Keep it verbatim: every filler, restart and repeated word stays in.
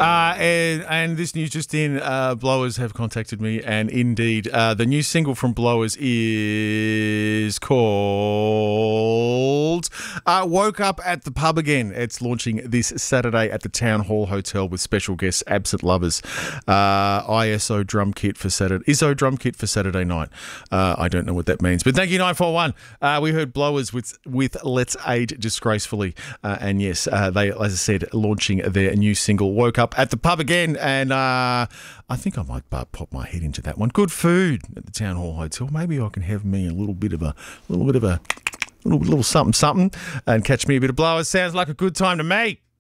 Uh, and, and this news just in, uh, Blowers have contacted me, and indeed, uh, the new single from Blowers is called uh, Woke Up at the Pub Again. It's launching this Saturday at the Town Hall Hotel with special guests, Absent Lovers, uh, I S O drum kit for Saturday, I S O drum kit for Saturday night. Uh, I don't know what that means, but thank you, nine four one. Uh, we heard Blowers with, with Let's Age Disgracefully, uh, and yes, uh, they, as I said, launching their new single, Woke Up at the Pub Again, and uh, I think I might uh, pop my head into that one. Good food at the Town Hall Hotel. Maybe I can have me a little bit of a little bit of a little little something something, and catch me a bit of Blowers. Sounds like a good time to me.